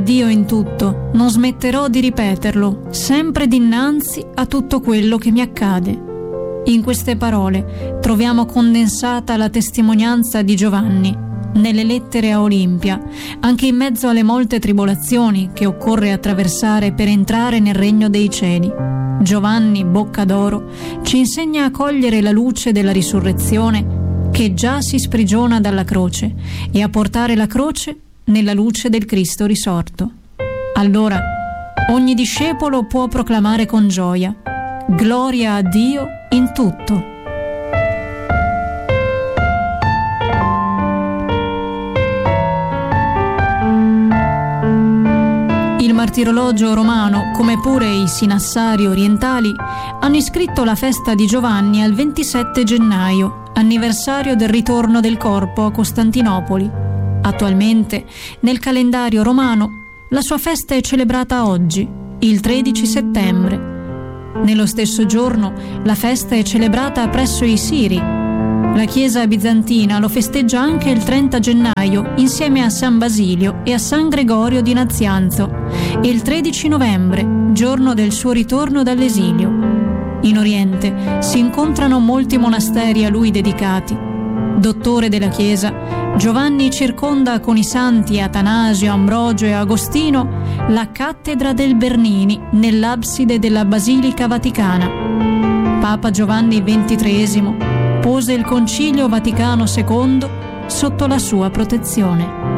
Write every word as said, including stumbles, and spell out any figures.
Dio in tutto, non smetterò di ripeterlo, sempre dinanzi a tutto quello che mi accade. In queste parole troviamo condensata la testimonianza di Giovanni nelle lettere a Olimpia, anche in mezzo alle molte tribolazioni che occorre attraversare per entrare nel regno dei cieli. Giovanni, bocca d'oro, ci insegna a cogliere la luce della risurrezione che già si sprigiona dalla croce e a portare la croce nella luce del Cristo risorto. Allora ogni discepolo può proclamare con gioia: gloria a Dio in tutto. Il martirologio romano, come pure i sinassari orientali, hanno iscritto la festa di Giovanni al ventisette gennaio, anniversario del ritorno del corpo a Costantinopoli. Attualmente, nel calendario romano, la sua festa è celebrata oggi, il tredici settembre. Nello stesso giorno, la festa è celebrata presso i Siri. La Chiesa bizantina lo festeggia anche il trenta gennaio insieme a San Basilio e a San Gregorio di Nazianzo e il tredici novembre, giorno del suo ritorno dall'esilio. In Oriente si incontrano molti monasteri a lui dedicati. Dottore della Chiesa, Giovanni circonda con i santi Atanasio, Ambrogio e Agostino la cattedra del Bernini nell'abside della Basilica Vaticana. Papa Giovanni ventitreesimo pose il Concilio Vaticano secondo sotto la sua protezione.